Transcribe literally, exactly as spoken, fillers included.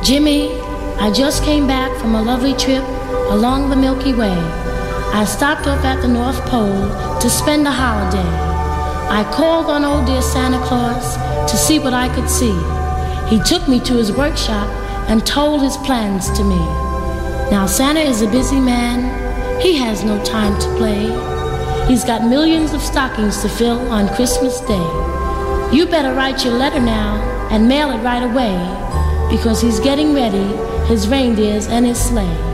Jimmy, I just came back from a lovely trip along the Milky Way. I stopped off at the North Pole to spend a holiday. I called on old dear Santa Claus to see what I could see. He took me to his workshop and told his plans to me. Now Santa is a busy man. He has no time to play. He's got millions of stockings to fill on Christmas Day. You better write your letter now and mail it right away, because he's getting ready his reindeers and his sleigh.